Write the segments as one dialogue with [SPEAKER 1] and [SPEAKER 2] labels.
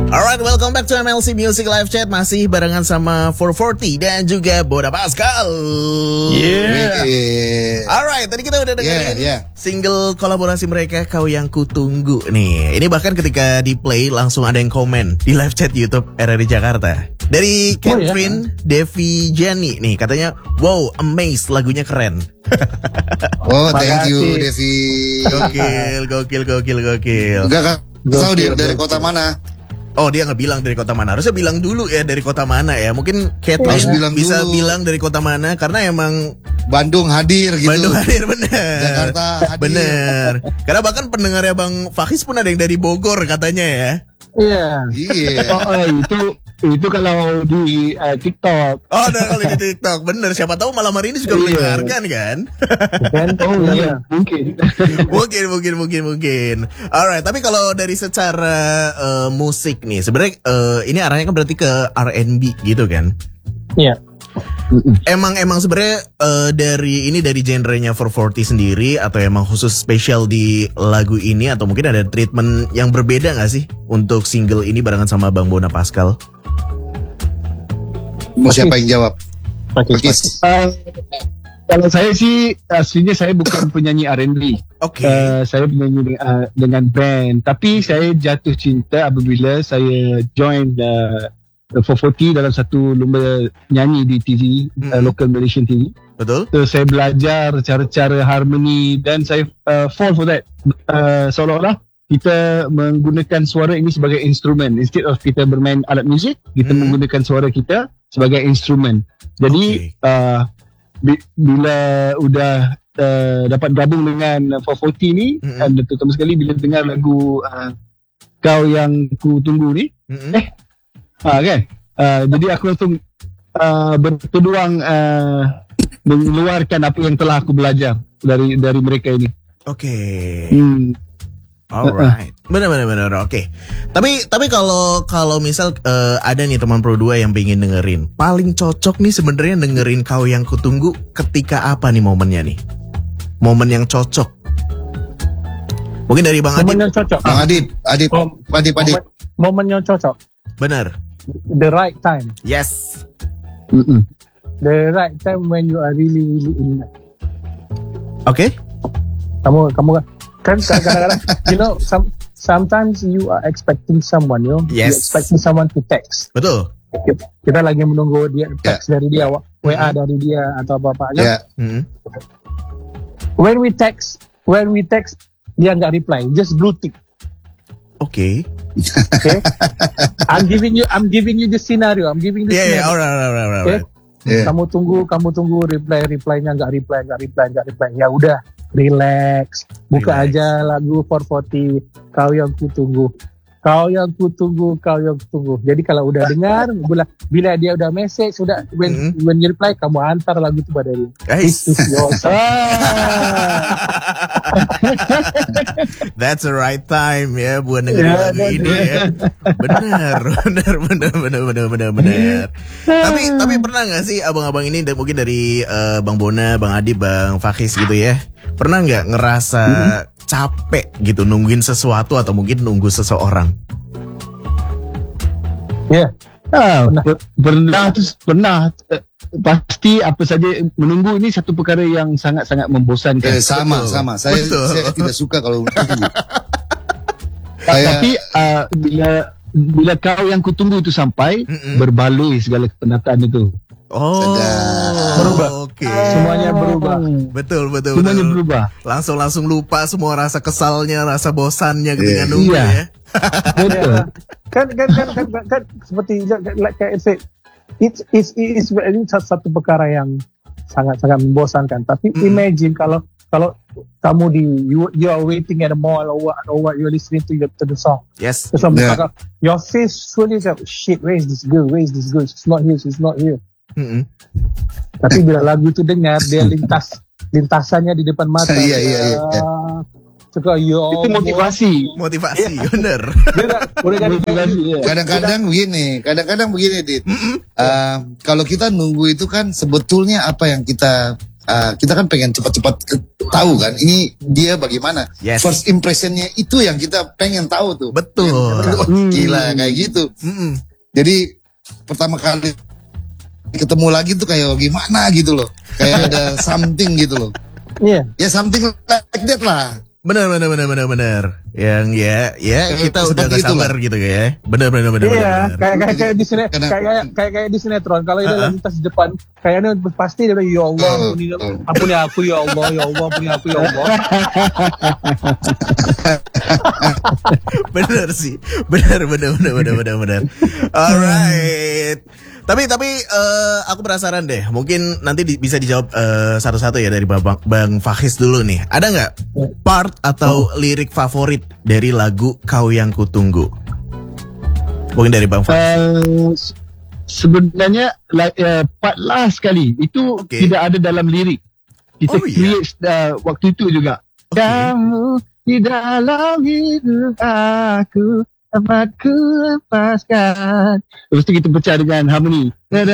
[SPEAKER 1] Alright, welcome back to MLC Music Live Chat. Masih barengan sama 440 dan juga Bona Pascal. Alright, tadi kita udah dengerin single kolaborasi mereka, Kau Yang Kutunggu nih. Ini bahkan ketika di play langsung ada yang komen di live chat YouTube RRI Jakarta. Dari Catherine Devi Jenny nih, katanya, wow, amazed, lagunya keren.
[SPEAKER 2] Oh, thank you Devi.
[SPEAKER 1] Gokil.
[SPEAKER 2] Enggak, tahu dia dari kota mana?
[SPEAKER 1] Oh, dia nggak bilang dari kota mana. Harusnya bilang dulu ya dari kota mana ya. Mungkin Catherine bisa bilang dari kota mana karena emang
[SPEAKER 2] Bandung hadir gitu.
[SPEAKER 1] Bandung hadir, bener.
[SPEAKER 2] Jakarta hadir.
[SPEAKER 1] Bener. Karena bahkan pendengarnya Bang Fakis pun ada yang dari Bogor katanya ya.
[SPEAKER 3] Iya. Itu kalau di TikTok.
[SPEAKER 1] Oh, udah kali di TikTok. Bener. Siapa tahu malam hari ini juga mendengarkan kan?
[SPEAKER 3] Iya,
[SPEAKER 1] mungkin. Alright, tapi kalau dari secara musik nih, sebenarnya ini arahnya kan berarti ke R&B gitu kan?
[SPEAKER 3] Iya.
[SPEAKER 1] Emang sebenarnya dari genrenya 440 sendiri atau emang khusus spesial di lagu ini atau mungkin ada treatment yang berbeda nggak sih untuk single ini barengan sama Bang Bona Pascal?
[SPEAKER 2] Mau siapa yang jawab?
[SPEAKER 3] Pakis. Kalau saya sih aslinya saya bukan penyanyi R&B.
[SPEAKER 1] Oke.
[SPEAKER 3] Saya penyanyi dengan band, tapi saya jatuh cinta apabila saya join 440 dalam satu lomba nyanyi di TV, local Malaysian TV.
[SPEAKER 1] Betul.
[SPEAKER 3] So, saya belajar cara-cara harmoni dan saya fall for that. Seolah-olah kita menggunakan suara ini sebagai instrumen. Instead of kita bermain alat muzik, kita menggunakan suara kita sebagai instrumen. Jadi bila udah dapat gabung dengan 440 ni, dan terutama sekali bila dengar lagu Kau Yang Kutunggu ni, kan? Jadi aku langsung berpeluang mengeluarkan apa yang telah aku belajar dari mereka ini.
[SPEAKER 1] Oke. Alright. Benar. Oke. Tapi kalau misal ada nih teman Pro 2 yang pengen dengerin, paling cocok nih sebenarnya dengerin Kau Yang Kutunggu ketika apa nih momennya nih? Momen yang cocok. Mungkin dari Bang Adib.
[SPEAKER 3] Momen yang cocok.
[SPEAKER 2] Bang Adib.
[SPEAKER 3] Momen yang cocok.
[SPEAKER 1] Benar.
[SPEAKER 3] The right time.
[SPEAKER 1] Yes.
[SPEAKER 3] The right time when you are really in love.
[SPEAKER 1] Oke.
[SPEAKER 3] Kamu kan kadang-kadang sometimes you are expecting someone,
[SPEAKER 1] Yes.
[SPEAKER 3] you're expecting someone to text.
[SPEAKER 1] Betul.
[SPEAKER 3] Kita lagi menunggu dia text dari dia, WA dari dia atau apa-apa kan. When we text dia nggak reply, just blue tick.
[SPEAKER 1] Okay.
[SPEAKER 3] I'm giving you the scenario.
[SPEAKER 1] Alright.
[SPEAKER 3] Okay? Kamu tunggu reply-nya nggak reply. Ya udah, relax. Buka aja lagu 440 Kau Yang Kutunggu. Jadi kalau udah dengar, bila dia udah message, when you reply, kamu antar lagu itu pada dia.
[SPEAKER 1] Guys.
[SPEAKER 3] This is your song.
[SPEAKER 1] That's the right time ya buat dengerin lagu ini ya. Benar. Tapi pernah nggak sih abang-abang ini mungkin dari Bang Bona, Bang Adib, Bang Fakis gitu ya, pernah nggak ngerasa capek gitu nungguin sesuatu atau mungkin nunggu seseorang?
[SPEAKER 3] Pernah. Pasti apa saja menunggu ini satu perkara yang sangat-sangat membosankan.
[SPEAKER 2] Sama. Saya tidak suka kalau menunggu.
[SPEAKER 3] Tapi bila Kau Yang Kutunggu itu sampai, berbaloi segala kepenatan itu. Berubah.
[SPEAKER 1] Oke.
[SPEAKER 3] Semuanya berubah.
[SPEAKER 1] Betul.
[SPEAKER 3] Semuanya berubah.
[SPEAKER 1] Langsung lupa semua rasa kesalnya, rasa bosannya ketika nunggu ya.
[SPEAKER 3] Betul. Kan seperti like I said, it's ini satu perkara yang sangat membosankan. Tapi imagine kalau kamu you are waiting at the mall or what you're listening to the song.
[SPEAKER 1] Yes.
[SPEAKER 3] Your face fully like, shit, where is this girl? She's not here. Tapi bila lagu itu dengar, dia lintasannya di depan mata.
[SPEAKER 2] Iya.
[SPEAKER 3] Itu motivasi,
[SPEAKER 1] bener.
[SPEAKER 2] Kadang-kadang begini, Dit. Kalau kita nunggu itu kan sebetulnya apa yang kita kita kan pengen cepat-cepat tahu kan ini dia bagaimana.
[SPEAKER 1] Yes.
[SPEAKER 2] First impressionnya itu yang kita pengen tahu tuh.
[SPEAKER 1] Betul.
[SPEAKER 2] Oh, gila kayak gitu. Jadi pertama kali ketemu lagi tuh kayak gimana gitu loh. Kayak ada something gitu loh.
[SPEAKER 3] Iya.
[SPEAKER 2] Ya something like that lah.
[SPEAKER 1] Benar. Yang ya kita udah gak sabar gitu ya. Benar.
[SPEAKER 3] Iya, kayak di sini
[SPEAKER 2] Karena-
[SPEAKER 3] kayak di sinetron. Kalau dia lagi tas di depan, kayaknya pasti dia bilang, ya Allah, ampuni aku ya Allah, ampuni aku ya Allah.
[SPEAKER 1] Benar sih. Benar. Alright. Tapi aku penasaran deh. Mungkin nanti bisa dijawab satu-satu ya dari Bang Fahis dulu nih. Ada nggak part atau lirik favorit dari lagu Kau Yang Kutunggu? Mungkin dari Bang Fahis.
[SPEAKER 3] Sebenarnya part last sekali itu tidak ada dalam lirik. Kita create waktu itu juga. Kamu di dalam hidup aku, dapat ku lepaskan. Lepas itu kita pecah dengan harmoni.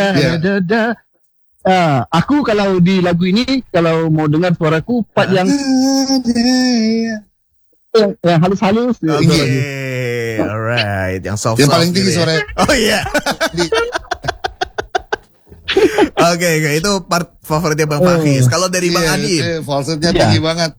[SPEAKER 3] Aku kalau di lagu ini, kalau mau dengar suaraku, part yang halus-halus.
[SPEAKER 1] Oke, alright. Yang soft.
[SPEAKER 2] Yang paling tinggi
[SPEAKER 1] gitu ya.
[SPEAKER 2] suaranya.
[SPEAKER 1] Oh iya. Oke, itu part favoritnya Bang Fahis. Kalau dari Bang Adib,
[SPEAKER 2] falsetnya tinggi banget.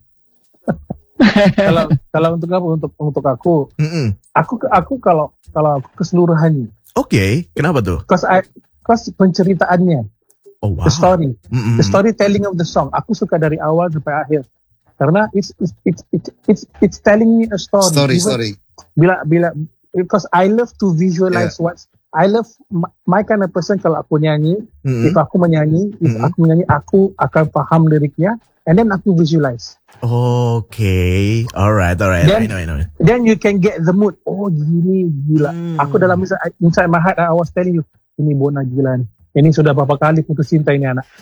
[SPEAKER 3] Kalau untuk apa? Untuk aku, aku kalau aku keseluruhannya.
[SPEAKER 1] Oke, kenapa tuh?
[SPEAKER 3] Cause penceritaannya,
[SPEAKER 1] Oh wow.
[SPEAKER 3] the storytelling of the song. Aku suka dari awal sampai akhir. Karena it's telling me a story.
[SPEAKER 2] Story.
[SPEAKER 3] Because I love to visualize I love my kind of person. Kalau aku nyanyi, if aku menyanyi, aku akan paham liriknya, and then aku visualize.
[SPEAKER 1] Okay, alright. I know.
[SPEAKER 3] Then you can get the mood. Oh gila. Aku dalam inside my heart, I was telling you, ini Bona gila nih. Ini sudah berapa kali putus cinta ini anak.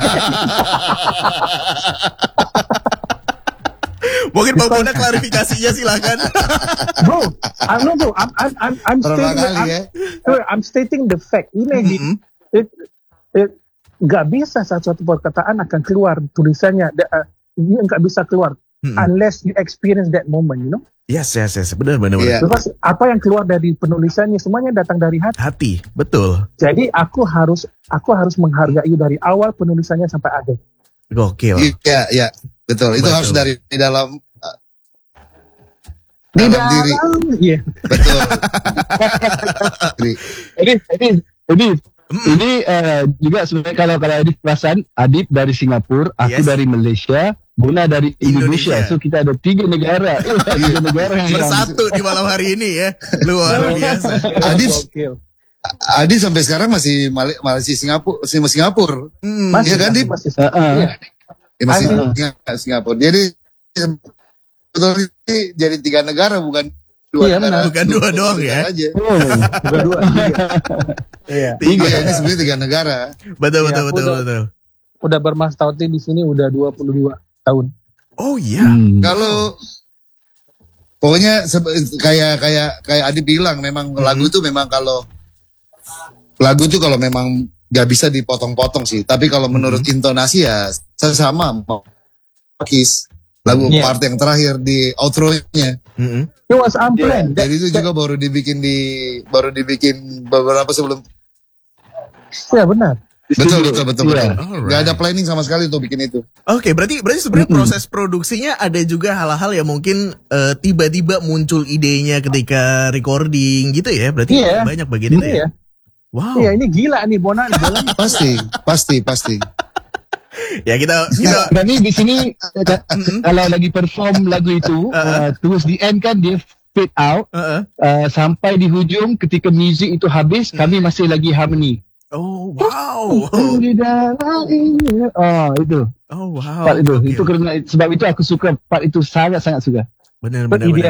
[SPEAKER 1] Mungkin Bang Bona klarifikasinya silakan.
[SPEAKER 3] Bro, I'm stating the fact. Imagine nggak bisa satu perkataan akan keluar tulisannya. Dia nggak bisa keluar unless you experience that moment, you know.
[SPEAKER 1] Yes. Benar.
[SPEAKER 2] Yeah.
[SPEAKER 3] Terus apa yang keluar dari penulisannya semuanya datang dari hati.
[SPEAKER 1] Hati, betul.
[SPEAKER 3] Jadi aku harus menghargai dari awal penulisannya sampai akhir.
[SPEAKER 1] Gokil.
[SPEAKER 2] Iya, betul. Itu harus dari dalam
[SPEAKER 3] Di
[SPEAKER 2] diri.
[SPEAKER 3] Iya.
[SPEAKER 2] Betul.
[SPEAKER 3] Ini juga sebenarnya kalau Adib perasan, Adib dari Singapura, aku dari Malaysia, Bona dari Indonesia. So kita ada 3 negara. 3 negara yang
[SPEAKER 1] bersatu di malam hari ini ya. Luar biasa.
[SPEAKER 2] Adib sampai sekarang masih Singapura. Iya kan, Adib?
[SPEAKER 3] Masih
[SPEAKER 2] Singapura. Jadi betul ini jadi 3 negara bukan 2 negara.
[SPEAKER 1] Bukan 2 doang ya.
[SPEAKER 3] Bukan 2. Iya.
[SPEAKER 2] 3 ini sebenarnya 3 negara.
[SPEAKER 1] Betul.
[SPEAKER 3] Udah bermastauti di sini udah 22 tahun.
[SPEAKER 1] Oh iya.
[SPEAKER 2] Kalau pokoknya kayak Adi bilang memang lagu itu memang kalau memang gak bisa dipotong-potong sih. Tapi kalau menurut intonasi ya sama Kiss. Lagu part yang terakhir di outro-nya.
[SPEAKER 3] It was unplanned.
[SPEAKER 2] Jadi itu juga baru dibikin beberapa sebelum.
[SPEAKER 3] Ya benar.
[SPEAKER 2] Betul. Gak ada
[SPEAKER 1] Alright.
[SPEAKER 2] planning sama sekali untuk bikin itu.
[SPEAKER 1] Oke, berarti sebenarnya proses produksinya ada juga hal-hal yang mungkin tiba-tiba muncul idenya ketika recording gitu ya. Berarti banyak bagian itu ya. Wow.
[SPEAKER 3] Iya, ini gila nih Bona.
[SPEAKER 2] Pasti.
[SPEAKER 1] Ya kita
[SPEAKER 3] Dan ini di sini kalau lagi perform lagu itu, towards the end kan dia fade out, sampai di hujung ketika music itu habis, kami masih lagi harmony.
[SPEAKER 1] Oh wow.
[SPEAKER 3] Itu.
[SPEAKER 1] Oh wow.
[SPEAKER 3] Part itu. Itu karena sebab itu aku suka part itu, sangat suka.
[SPEAKER 1] Benar.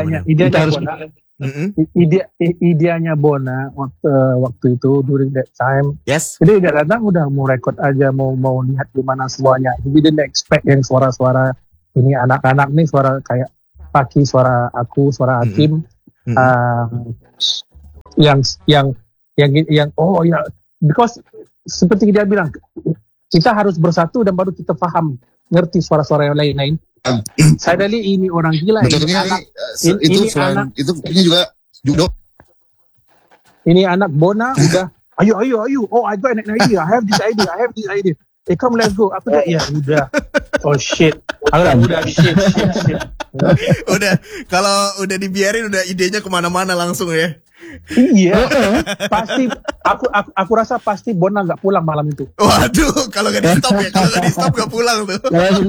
[SPEAKER 3] Ideanya Bona waktu itu during that time.
[SPEAKER 1] Yes.
[SPEAKER 3] Jadi dia datang udah mau record aja, mau lihat gimana semuanya. Jadi dia didn't expect yang suara-suara ini anak-anak nih, suara kayak Paki, suara aku, suara Hakim, yang because seperti dia bilang,
[SPEAKER 4] kita harus bersatu dan baru kita faham, ngerti suara-suara yang lain-lain. Sadali ini orang gila.
[SPEAKER 2] Betulnya itu selain itu ini juga judo.
[SPEAKER 4] Ini anak Bona udah ayo. Oh, I got an idea. I have this idea. Come let's go. Apa dah? Ya udah. Oh shit. Udah shit.
[SPEAKER 1] Udah, kalau udah dibiarin udah idenya kemana-mana langsung ya.
[SPEAKER 4] Iya. Pasti aku rasa pasti Bona nggak pulang malam itu.
[SPEAKER 1] Waduh, kalau nggak di stop ya, kalau nggak di stop nggak pulang tuh.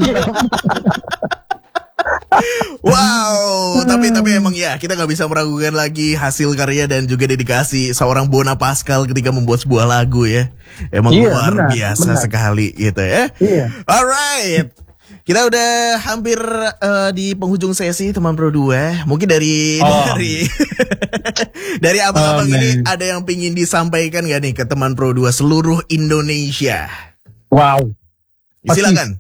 [SPEAKER 1] Wow, tapi emang ya kita nggak bisa meragukan lagi hasil karya dan juga dedikasi seorang Bona Pascal ketika membuat sebuah lagu ya. Emang luar biasa sekali gitu ya.
[SPEAKER 4] Iya.
[SPEAKER 1] Alright, kita udah hampir di penghujung sesi teman Pro 2. Mungkin dari dari abang-abang ini ada yang pingin disampaikan gak nih ke teman Pro 2 seluruh Indonesia?
[SPEAKER 4] Wow.
[SPEAKER 1] Silakan.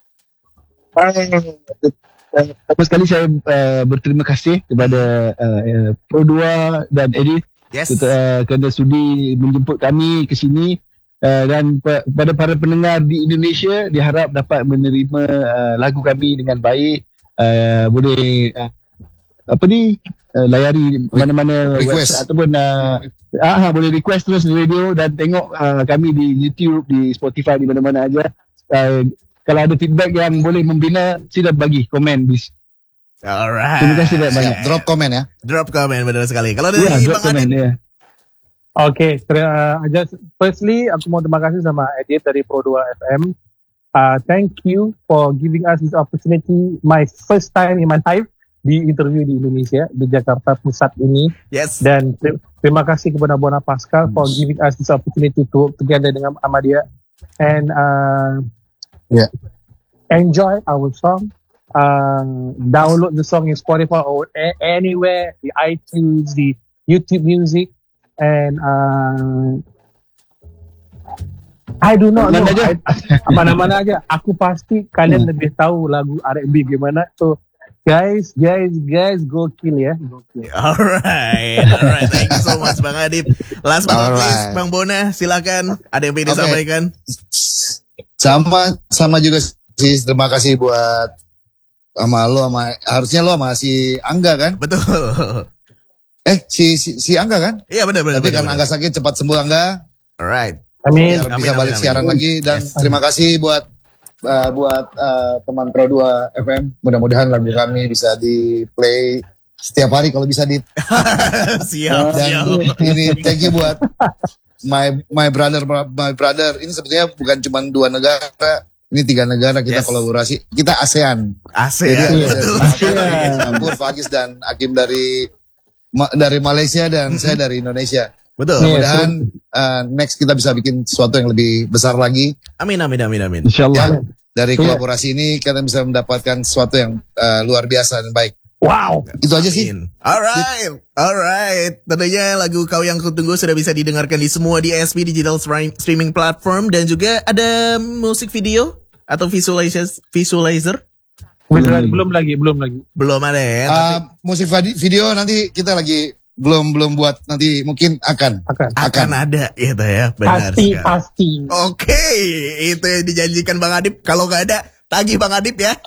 [SPEAKER 3] Pertama sekali saya berterima kasih kepada Pro 2 dan Edith kerana sudi menjemput kami ke sini, dan pada para pendengar di Indonesia diharap dapat menerima lagu kami dengan baik. Boleh layari mana-mana
[SPEAKER 2] request
[SPEAKER 3] ataupun boleh request terus di radio dan tengok kami di YouTube, di Spotify, di mana-mana aja. Kalau ada feedback yang boleh membina, sila bagi komen.
[SPEAKER 1] Alright.
[SPEAKER 3] Terima kasih banyak.
[SPEAKER 2] Drop komen ya.
[SPEAKER 1] Drop komen, benar sekali. Kalau dari
[SPEAKER 3] drop
[SPEAKER 1] Bang
[SPEAKER 3] komen
[SPEAKER 1] Adit.
[SPEAKER 3] ya.
[SPEAKER 4] Okay, firstly aku mau terima kasih sama Edith dari Pro 2 FM. Thank you for giving us this opportunity. My first time in my life di interview di Indonesia, di Jakarta Pusat ini.
[SPEAKER 1] Yes.
[SPEAKER 4] Dan terima kasih kepada Bona Pascal for giving us this opportunity to work together dengan Ahmadiyah. And enjoy our song. Download the song in Spotify or anywhere, the iTunes, the YouTube Music, and I do not know. Mana-mana aja. Aku pasti kalian lebih tahu lagu R&B gimana. So guys, gokil ya.
[SPEAKER 1] Alright. Thank you so much Bang Adip. Last but not least, Bang Bona, silakan. Ada yang ingin disampaikan?
[SPEAKER 2] Sama juga sih. Terima kasih buat harusnya lo sama si Angga kan?
[SPEAKER 1] Betul.
[SPEAKER 2] Si Angga kan?
[SPEAKER 1] Iya benar.
[SPEAKER 2] Tapi kan Angga sakit, cepat sembuh Angga.
[SPEAKER 1] Alright.
[SPEAKER 4] Amin.
[SPEAKER 2] Biar bisa balik siaran lagi, dan terima kasih buat teman Pro 2 FM. Mudah-mudahan lagu kami bisa di play setiap hari kalau bisa di.
[SPEAKER 1] siap.
[SPEAKER 2] Ini thank you buat my brother. Ini sebetulnya bukan cuma 2 negara. Ini 3 negara kita kolaborasi. Kita ASEAN. Jadi Campur Fagis dan Hakim dari Malaysia dan saya dari Indonesia.
[SPEAKER 1] Betul.
[SPEAKER 2] Mudah-mudahan next kita bisa bikin sesuatu yang lebih besar lagi.
[SPEAKER 1] Amin.
[SPEAKER 3] InsyaAllah.
[SPEAKER 2] Dari kolaborasi ini kita bisa mendapatkan sesuatu yang luar biasa dan baik.
[SPEAKER 4] Wow.
[SPEAKER 2] Itu aja sih.
[SPEAKER 1] Alright. Tentunya lagu Kau Yang Kutunggu sudah bisa didengarkan di semua DSP digital streaming platform, dan juga ada musik video atau visualizer.
[SPEAKER 4] Belum lagi.
[SPEAKER 1] Belum ada ya.
[SPEAKER 2] Musik video nanti kita lagi belum buat, nanti mungkin akan
[SPEAKER 1] ada gitu ya. Benar
[SPEAKER 4] pasti.
[SPEAKER 1] Oke, itu yang dijanjikan Bang Adip. Kalau nggak ada, tagih Bang Adip ya.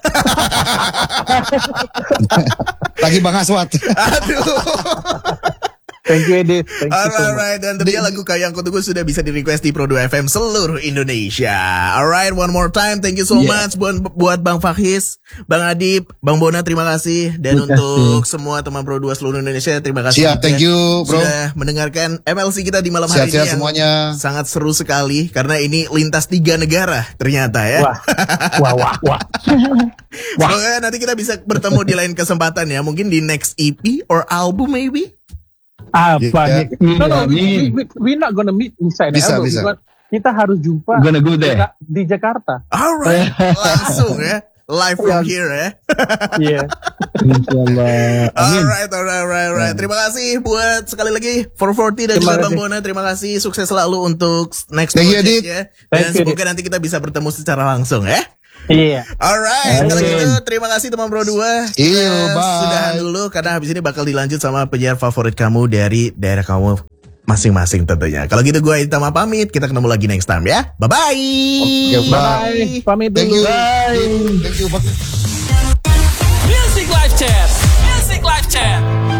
[SPEAKER 2] Tagih Bang Aswat.
[SPEAKER 1] Aduh.
[SPEAKER 4] Thank you Edith.
[SPEAKER 1] Alright, dan tentunya lagu Kau Yang Kutunggu sudah bisa di request di Pro 2 FM seluruh Indonesia. Alright, one more time, thank you so much buat Bang Fahis, Bang Adip, Bang Bona, terima kasih. Dan untuk semua teman Pro 2 seluruh Indonesia, terima kasih.
[SPEAKER 2] Siap, thank you bro.
[SPEAKER 1] Sudah mendengarkan MLC kita di malam hari ini yang
[SPEAKER 2] semuanya.
[SPEAKER 1] Sangat seru sekali, karena ini lintas 3 negara ternyata ya.
[SPEAKER 4] Wah.
[SPEAKER 1] Semoga nanti kita bisa bertemu di lain kesempatan ya. Mungkin di next EP or album maybe.
[SPEAKER 4] No, we're not gonna meet inside the album.
[SPEAKER 2] Bisa.
[SPEAKER 4] Kita harus jumpa di Jakarta.
[SPEAKER 1] Alright, langsung ya. Live from here ya.
[SPEAKER 4] Yeah.
[SPEAKER 3] InsyaAllah.
[SPEAKER 1] Alright. Terima kasih buat sekali lagi 440 dan juga Bang Bona. Terima kasih, sukses selalu untuk next project ya. Dan semoga nanti kita bisa bertemu secara langsung ya.
[SPEAKER 4] Iya.
[SPEAKER 1] Alright, kalau gitu terima kasih teman Pro 2.
[SPEAKER 2] Bye.
[SPEAKER 1] Sudahan dulu karena habis ini bakal dilanjut sama penyiar favorit kamu dari daerah kamu masing-masing tentunya. Kalau gitu gue Itama pamit, kita ketemu lagi next time ya. Bye-bye.
[SPEAKER 2] Oke, bye.
[SPEAKER 4] Pamit
[SPEAKER 2] Thank
[SPEAKER 4] dulu.
[SPEAKER 2] you.
[SPEAKER 4] Bye.
[SPEAKER 2] Thank you.
[SPEAKER 5] Music Live Chat. Music Live Chat.